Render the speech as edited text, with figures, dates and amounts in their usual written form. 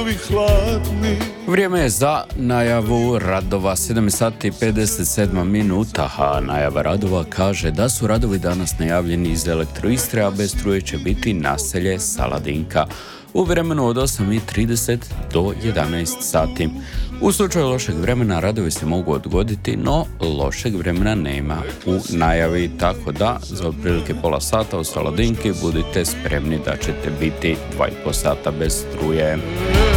Vrijeme je za najavu radova, 7 sati i 57 minuta, a najava radova kaže da su radovi danas najavljeni iz Elektroistre, a bez struje će biti naselje Saladinka u vremenu od 8:30 do 11 sati. U slučaju lošeg vremena radovi se mogu odgoditi, no lošeg vremena nema u najavi, tako da za otprilike pola sata u Saladinki budite spremni da ćete biti 2,5 sata bez struje.